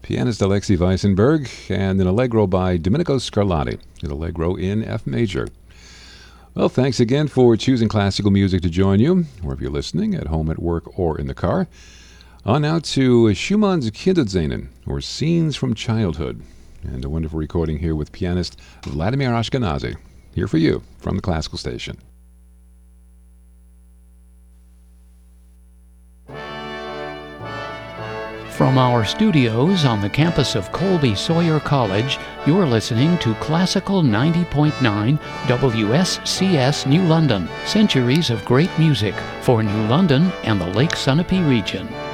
pianist Alexei Weissenberg, and an Allegro by Domenico Scarlatti, an Allegro in F major. Well, thanks again for choosing classical music to join you, wherever you're listening, at home, at work, or in the car. On now to Schumann's Kinderscenen, or Scenes from Childhood, and a wonderful recording here with pianist Vladimir Ashkenazy, here for you from the Classical Station. From our studios on the campus of Colby Sawyer College, you're listening to Classical 90.9 WSCS New London, centuries of great music for New London and the Lake Sunapee region.